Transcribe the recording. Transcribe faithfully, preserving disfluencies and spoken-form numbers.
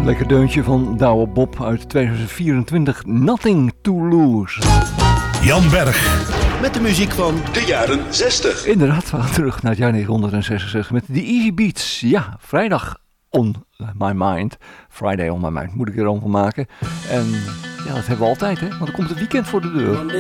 Lekker deuntje van Douwe Bob uit tweeduizend vierentwintig. Nothing to lose. Jan Berg. Met de muziek van de jaren zestig. Inderdaad, we gaan terug naar het jaar negentienhonderdzesenzestig met de Easy Beats. Ja, vrijdag on my mind. Friday on my mind moet ik er dan van maken. En ja, dat hebben we altijd, hè. Want er komt het weekend voor de deur.